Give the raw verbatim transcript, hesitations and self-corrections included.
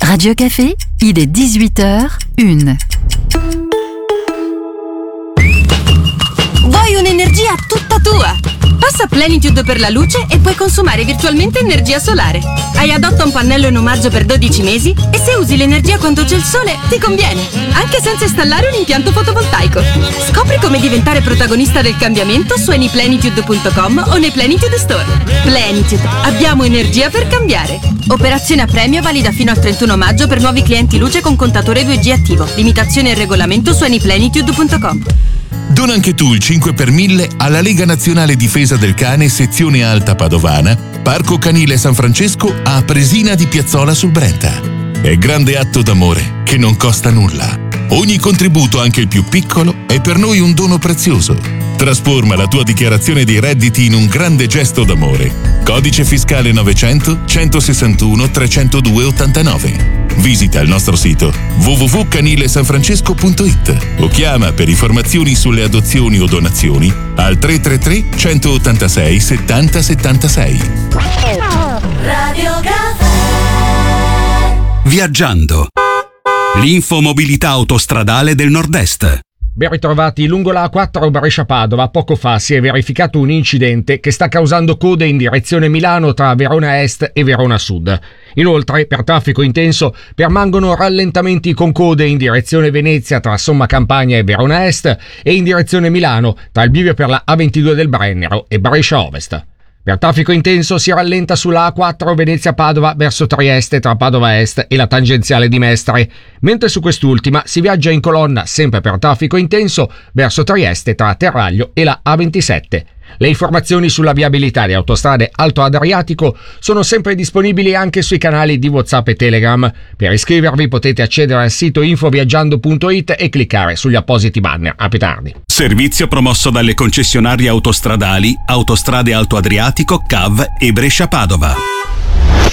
Radio Café, il est dix-huit heures une. Vuoi un'energia tutta tua? Passa a Plenitude per la luce e puoi consumare virtualmente energia solare. Hai adotta un pannello in omaggio per dodici mesi e se usi l'energia quando c'è il sole ti conviene, anche senza installare un impianto fotovoltaico. Scopri come diventare protagonista del cambiamento su anyplenitude punto com o nei Plenitude Store. Plenitude, abbiamo energia per cambiare. Operazione a premio valida fino al trentuno maggio per nuovi clienti luce con contatore due G attivo. Limitazione e regolamento su anyplenitude punto com. Dona anche tu il cinque per mille alla Lega Nazionale Difesa del Cane sezione Alta Padovana, Parco Canile San Francesco a Presina di Piazzola sul Brenta. È grande atto d'amore che non costa nulla. Ogni contributo, anche il più piccolo, è per noi un dono prezioso. Trasforma la tua dichiarazione dei redditi in un grande gesto d'amore. Codice fiscale novecento centosessantuno trecentodue ottantanove. Visita il nostro sito w w w punto canile san francesco punto i t o chiama per informazioni sulle adozioni o donazioni al tre tre tre centottantasei settanta settantasei. Radio Café. Viaggiando. L'infomobilità autostradale del Nord-Est. Ben ritrovati lungo la A quattro Brescia-Padova. Poco fa si è verificato un incidente che sta causando code in direzione Milano tra Verona Est e Verona Sud. Inoltre, per traffico intenso, permangono rallentamenti con code in direzione Venezia tra Somma Campagna e Verona Est e in direzione Milano tra il bivio per la A ventidue del Brennero e Brescia Ovest. Per traffico intenso si rallenta sulla A quattro Venezia-Padova verso Trieste tra Padova Est e la tangenziale di Mestre, mentre su quest'ultima si viaggia in colonna, sempre per traffico intenso, verso Trieste tra Terraglio e la A ventisette. Le informazioni sulla viabilità di autostrade Alto Adriatico sono sempre disponibili anche sui canali di WhatsApp e Telegram. Per iscrivervi potete accedere al sito infoviaggiando punto i t e cliccare sugli appositi banner. A più tardi. Servizio promosso dalle concessionarie autostradali Autostrade Alto Adriatico, C A V e Brescia Padova.